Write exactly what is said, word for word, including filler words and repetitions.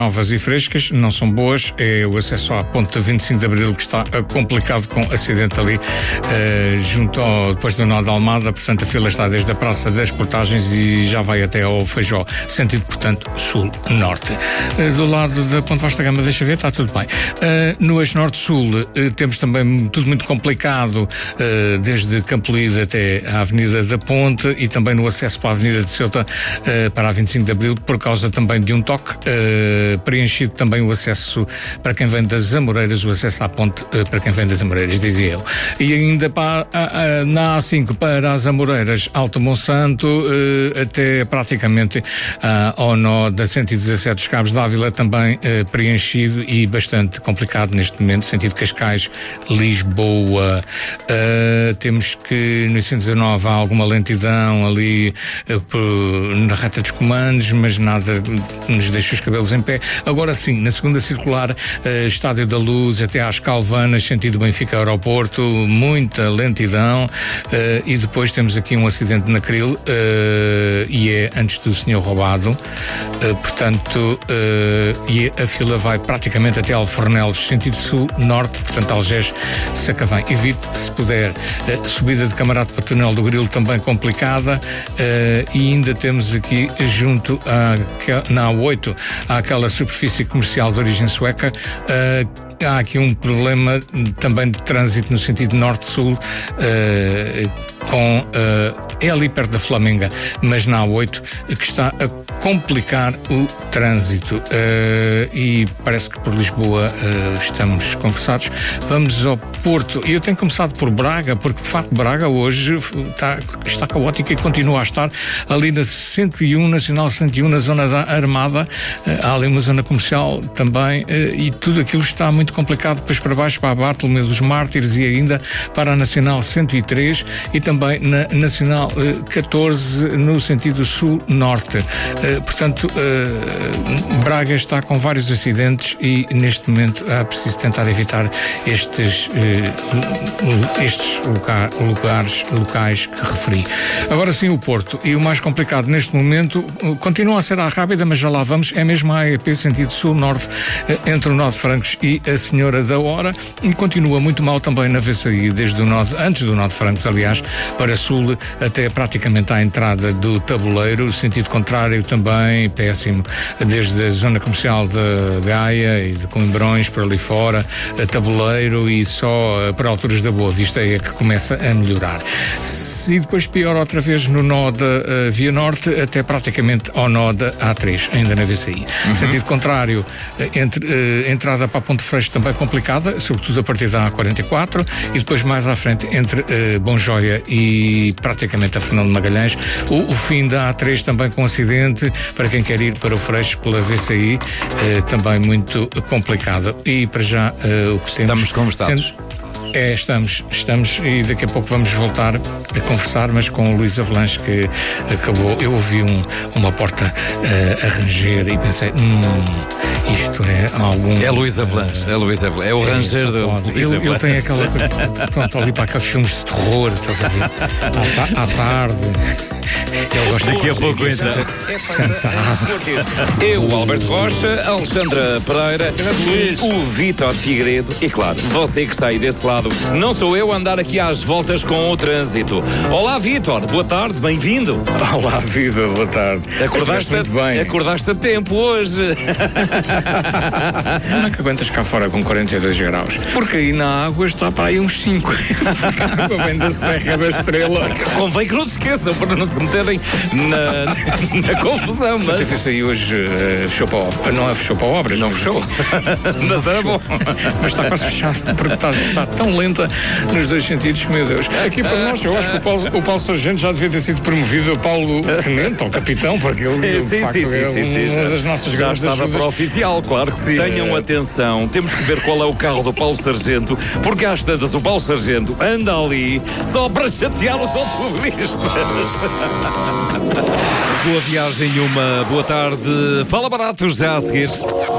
novas e frescas, não são boas. É o acesso à ponte vinte e cinco de Abril que está complicado, com acidente ali uh, junto ao, depois do nó de Almada. Portanto, a fila está desde a Praça das Portagens e já vai até ao Feijó, sentido, portanto, sul-norte. Uh, do lado da Ponte Vasta Gama, deixa ver, está tudo bem. Uh, no eixo norte-sul uh, temos também tudo muito complicado, uh, desde Campolide até à Avenida da Ponte, e também no acesso para a Avenida de Ceuta, uh, para a vinte e cinco de Abril, por causa também de um toque. Uh, preenchido também o acesso para quem vem das Amoreiras, o acesso à ponte uh, para quem vem das Amoreiras, dizia eu. E ainda para, a, a, na A cinco para as Amoreiras, Alto Monsanto, uh, até praticamente uh, ao nó da cento e dezassete dos Cabos de Ávila, também uh, preenchido e bastante complicado neste momento, sentido Cascais, Lisboa. Uh, temos que no cento e dezanove há alguma lentidão ali uh, por, na reta dos comandos, mas nada nos deixa os cabelos em pé. Agora sim, na segunda circular, uh, Estádio da Luz até às Calvanas, sentido Benfica Aeroporto, muita lentidão, uh, e depois temos aqui um acidente na Cril, uh, e é antes do senhor roubado, uh, portanto, uh, e a fila vai praticamente até Alfornelos, sentido sul-norte, portanto Algés, Sacavém. Evite, se puder, uh, subida de Camarate para o Túnel do Grilo, também complicada, uh, e ainda temos aqui junto à, na A oito, há aquela superfície comercial de origem sueca. Uh, há aqui um problema também de trânsito no sentido norte-sul, uh, com uh, é ali perto da Flamenga, mas na A oito, que está a complicar o trânsito, uh, e parece que por Lisboa uh, estamos conversados. Vamos ao Porto, e eu tenho começado por Braga, porque de facto Braga hoje está, está caótica e continua a estar ali na cento e um, Nacional cento e um, na zona da Armada. Uh, há ali uma zona comercial também, uh, e tudo aquilo está muito complicado depois para baixo, para a Bartolomeu dos Mártires e ainda para a Nacional cento e três, e também na Nacional uh, catorze, no sentido sul-norte. Uh, portanto, uh, Braga está com vários acidentes e neste momento é preciso tentar evitar estes, uh, estes loca- lugares locais que referi. Agora sim, o Porto. E o mais complicado neste momento uh, continua a ser a Rábida, mas já lá vamos, é mesmo a A E P sentido sul-norte, uh, entre o nó de Francos e a Senhora da Hora, e continua muito mal também na V C I, desde o nó de, antes do nó de Francos, aliás, para sul até praticamente à entrada do Tabuleiro, sentido contrário também péssimo, desde a zona comercial de Gaia e de Coimbrões para ali fora, a Tabuleiro, e só para alturas da Boa Vista é que começa a melhorar. E depois pior outra vez no nó da uh, Via Norte, até praticamente ao nó da A três, ainda na V C I. Uhum. Sentido contrário, uh, entre, uh, entrada para a Ponte Freixo também complicada, sobretudo a partir da A quarenta e quatro, e depois mais à frente entre uh, Bom Joia e praticamente a Fernando Magalhães. O, o fim da A três também com acidente, para quem quer ir para o Freixo pela V C I, uh, também muito complicado. E para já uh, o que temos... Estamos conversados. Sendo... É, estamos, estamos, e daqui a pouco vamos voltar a conversar, mas com o Luís Avalanche, que acabou. Eu ouvi um, uma porta uh, a ranger e pensei, hum, isto é algum. É Luís Avalanche, uh, é Luís Avalanche, é o é ranger do. Ele, ele tem aquela coisa, pronto, ali para aqueles filmes de terror, estás a ver? À, à tarde. Ele gosta. Daqui a pouco entra. Eu, Alberto Rocha, Alexandra Pereira, o Vítor Figueiredo e, claro, você que está aí desse lado. Não sou eu a andar aqui às voltas com o trânsito. Olá, Vítor, boa tarde, bem-vindo. Olá, viva, boa tarde. Acordaste, muito bem. acordaste a tempo hoje. Como é que aguentas cá fora com quarenta e dois graus? Porque aí na água está para aí uns cinco. A água vem da Serra da Estrela. Convém que não se esqueçam, para não se meterem na, na confusão. Mas isso aí hoje uh, fechou para obras. Não é fechou para obras, não fechou. Mas era bom. Mas está quase fechado, porque está, está tão lenta nos dois sentidos que, meu Deus. Aqui para nós, eu acho que o Paulo, o Paulo Sargento já devia ter sido promovido a Paulo Tenente, ou capitão, porque ele, sim, de facto, sim, sim, é sim, sim, uma já, das nossas já grandes estava ajudas. Para oficial, claro que sim. Tenham atenção, temos que ver qual é o carro do Paulo Sargento, porque às tantas o Paulo Sargento anda ali só para chatear os automobilistas. Boa viagem e uma boa tarde. Fala Barato, já a seguir.